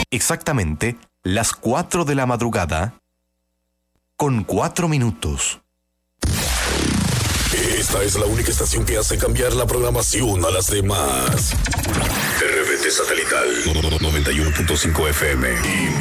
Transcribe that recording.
Exactamente las 4 de la madrugada, con 4 minutos. Esta es la única estación que hace cambiar la programación a las demás. RBT Satelital 91.5 FM.